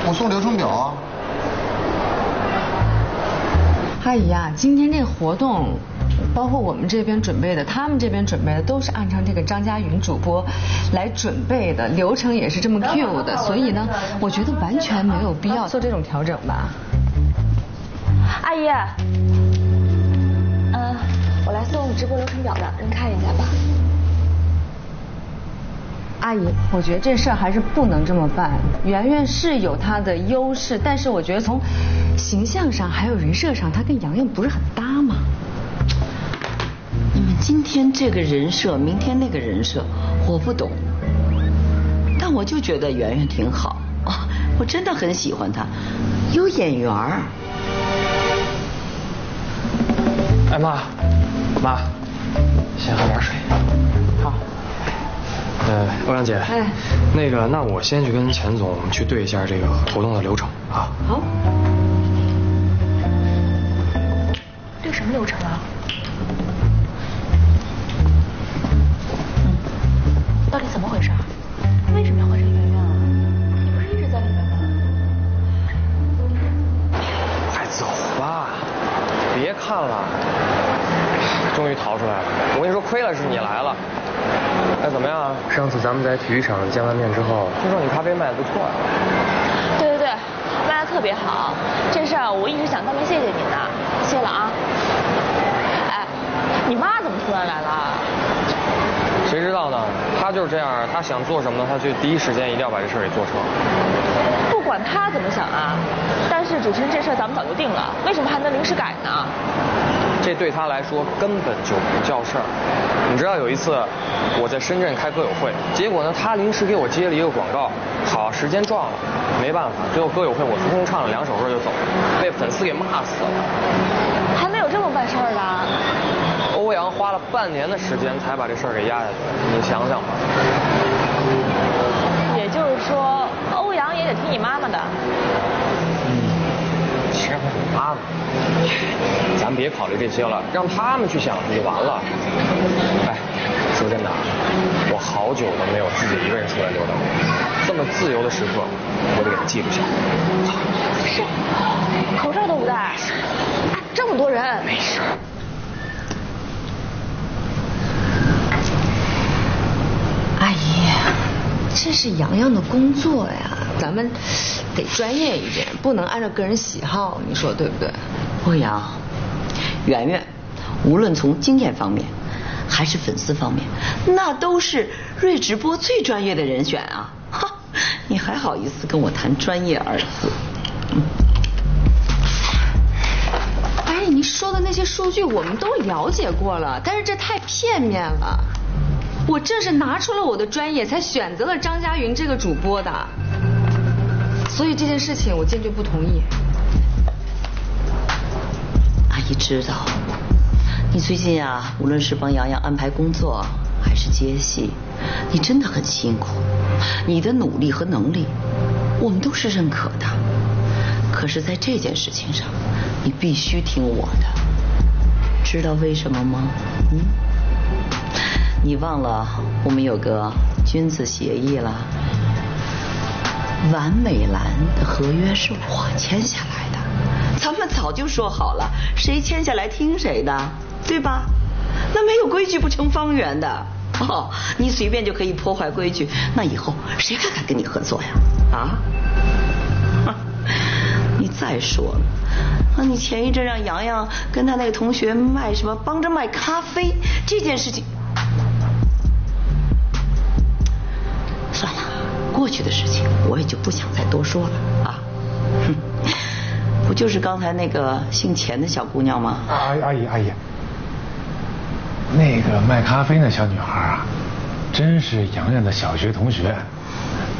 我送流程表啊。 阿姨啊，今天这个活动，包括我们这边准备的，他们这边准备的，都是按照这个张嘉云主播来准备的，流程也是这么 Q 的，所以呢，我觉得完全没有必要做这种调整吧。 阿姨，我来送直播流程表的，您看一下吧。 阿姨，我觉得这事儿还是不能这么办。圆圆是有她的优势，但是我觉得从形象上还有人设上，她跟洋洋不是很搭嘛。 你们今天这个人设，明天那个人设，我不懂。但我就觉得圆圆挺好啊，我真的很喜欢她，有眼缘儿。 哎妈，先喝点水。 好。 欧阳姐， 哎， 那个，那我先去跟钱总去对一下这个活动的流程啊。 好。 对什么流程啊？到底怎么回事？为什么要换成圆圆啊？你不是一直在里面吗？ 快走吧，别看了。终于逃出来了，我跟你说，亏了是你来了。哎，怎么样？上次咱们在体育场见完面之后，听说你咖啡卖的不错呀。 对，卖的特别好。这事儿我一直想当面谢谢您呢，谢了啊。哎，你妈怎么突然来了？ 谁知道呢？她就是这样，她想做什么，她就第一时间一定要把这事儿给做成。 不管她怎么想啊，但是主持人这事儿咱们早就定了，为什么还能临时改呢？ 这对他来说根本就不叫事儿。你知道有一次我在深圳开歌友会，结果呢他临时给我接了一个广告，好时间撞了，没办法，最后歌友会我匆匆唱了2首歌就走了，被粉丝给骂死了。 还没有这么办事儿的。 欧阳花了半年的时间才把这事儿给压下去，你想想吧。 也就是说，欧阳也得听你妈妈的。 听你妈妈。咱别考虑这些了，让他们去享受就完了。哎，说真的，我好久都没有自己一个人出来溜达过，这么自由的时刻，我得给他记录下来。 是，口罩都不戴，这么多人。 没事。 阿姨，这是洋洋的工作呀，咱们得专业一点，不能按照个人喜好，你说对不对？ 欧阳，圆圆，无论从经验方面，还是粉丝方面，那都是瑞直播最专业的人选啊！哈，你还好意思跟我谈专业2字？ 哎，你说的那些数据我们都了解过了，但是这太片面了。我正是拿出了我的专业，才选择了张嘉云这个主播的，所以这件事情我坚决不同意。 阿姨知道，你最近啊，无论是帮洋洋安排工作，还是接戏，你真的很辛苦。你的努力和能力，我们都是认可的。可是，在这件事情上，你必须听我的。知道为什么吗？你忘了我们有个君子协议了？完美蓝的合约是我签下来的，咱们早就说好了，谁签下来听谁的，对吧？那没有规矩不成方圆的。哦，你随便就可以破坏规矩，那以后谁还敢跟你合作呀？啊？你再说了，你前一阵让洋洋跟他那个同学卖什么，帮着卖咖啡这件事情，算了，过去的事情我也就不想再多说了啊。不就是刚才那个姓钱的小姑娘吗？ 阿姨，那个卖咖啡那小女孩啊，真是洋洋的小学同学。